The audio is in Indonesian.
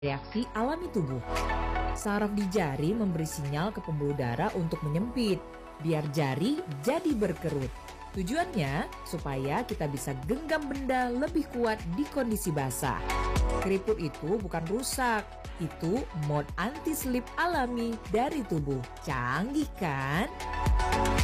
reaksi alami tubuh. Saraf di jari memberi sinyal ke pembuluh darah untuk menyempit, biar jari jadi berkerut. Tujuannya supaya kita bisa genggam benda lebih kuat di kondisi basah. Keriput itu bukan rusak, itu mode anti-slip alami dari tubuh. Canggih kan?